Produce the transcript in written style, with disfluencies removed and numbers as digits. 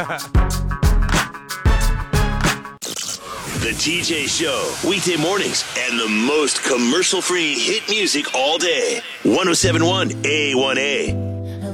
The TJ Show, weekday mornings, and the most commercial-free hit music all day. 107.1 A1A.